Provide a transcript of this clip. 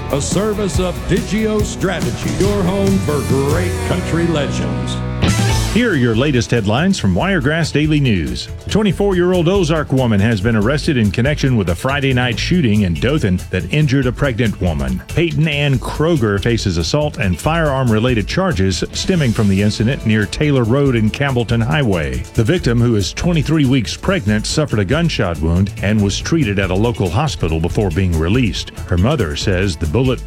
a service of Digio Strategy, your home for great country legends. Here are your latest headlines from Wiregrass Daily News. 24-year-old Ozark woman has been arrested in connection with a Friday night shooting in Dothan that injured a pregnant woman. Peyton Ann Kroger faces assault and firearm-related charges stemming from the incident near Taylor Road and Campbellton Highway. The victim, who is 23 weeks pregnant, suffered a gunshot wound and was treated at a local hospital before being released. Her mother says the bullet